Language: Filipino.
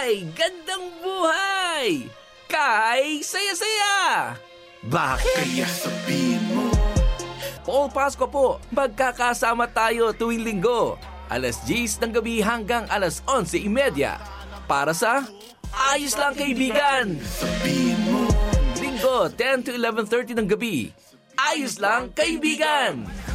Kay gandang buhay! Kay saya-saya! Bakit? Kaya sabihin mo. Paul Pasco po, magkakasama tayo tuwing linggo, alas 10 ng gabi hanggang alas 11:30 para sa Ayos Lang Kaibigan. Sabihin mo. Linggo, 10 to 11:30 ng gabi. Ayos Lang Kaibigan.